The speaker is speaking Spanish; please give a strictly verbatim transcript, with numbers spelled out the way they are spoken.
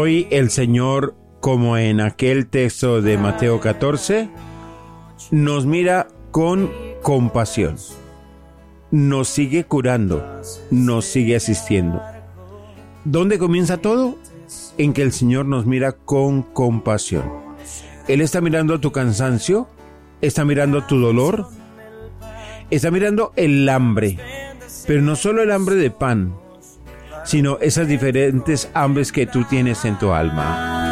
Hoy el Señor, como en aquel texto de Mateo catorce, nos mira con compasión. Nos sigue curando, nos sigue asistiendo. ¿Dónde comienza todo? En que el Señor nos mira con compasión. Él está mirando tu cansancio, está mirando tu dolor, está mirando el hambre, pero no solo el hambre de pan, sino esas diferentes hambres que tú tienes en tu alma.